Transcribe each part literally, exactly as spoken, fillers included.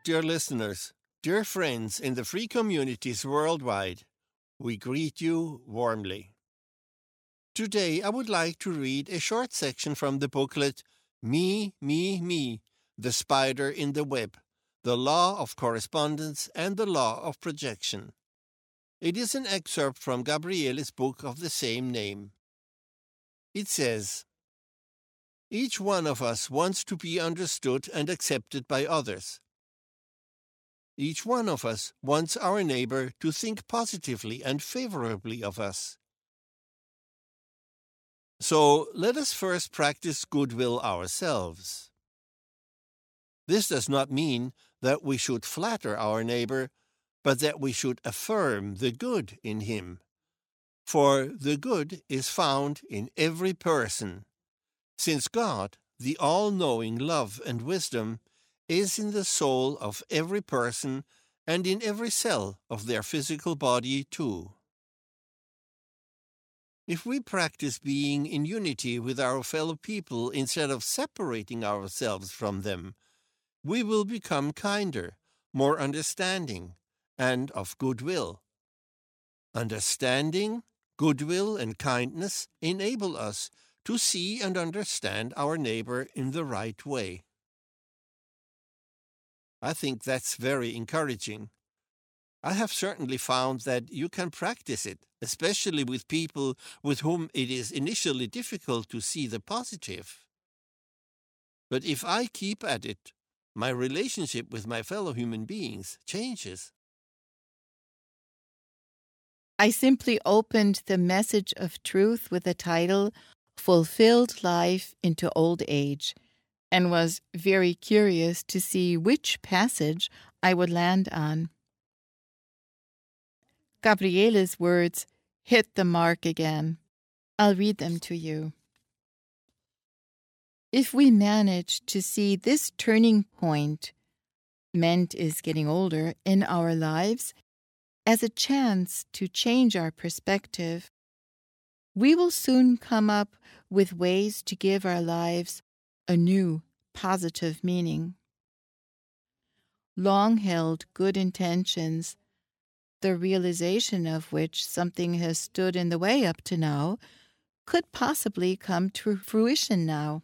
dear listeners, dear friends in the free communities worldwide, we greet you warmly. Today I would like to read a short section from the booklet Me, Me, Me, The Spider in the Web, The Law of Correspondence and the Law of Projection. It is an excerpt from Gabriele's book of the same name. It says, "Each one of us wants to be understood and accepted by others. Each one of us wants our neighbor to think positively and favorably of us. So let us first practice goodwill ourselves. This does not mean that we should flatter our neighbor, but that we should affirm the good in him. For the good is found in every person, since God, the all-knowing love and wisdom, is in the soul of every person and in every cell of their physical body too. If we practice being in unity with our fellow people instead of separating ourselves from them, we will become kinder, more understanding, and of goodwill. Understanding, goodwill, and kindness enable us to see and understand our neighbor in the right way." I think that's very encouraging. I have certainly found that you can practice it, especially with people with whom it is initially difficult to see the positive. But if I keep at it, my relationship with my fellow human beings changes. I simply opened the message of truth with the title Fulfilled Life into Old Age, and was very curious to see which passage I would land on. Gabriele's words hit the mark again. I'll read them to you. If we manage to see this turning point, meant is getting older, in our lives, as a chance to change our perspective, we will soon come up with ways to give our lives a new, positive meaning. Long-held good intentions, the realization of which something has stood in the way up to now, could possibly come to fruition now.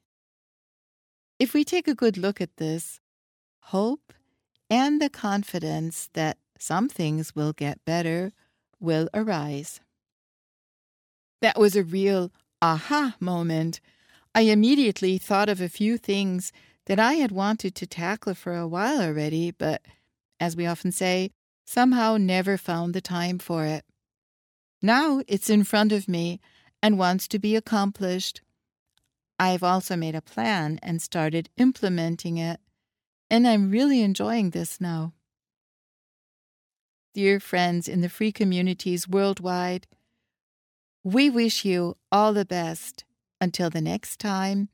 If we take a good look at this, hope and the confidence that some things will get better will arise. That was a real aha moment. I immediately thought of a few things that I had wanted to tackle for a while already, but, as we often say, somehow never found the time for it. Now it's in front of me and wants to be accomplished. I've also made a plan and started implementing it, and I'm really enjoying this now. Dear friends in the free communities worldwide, we wish you all the best. Until the next time,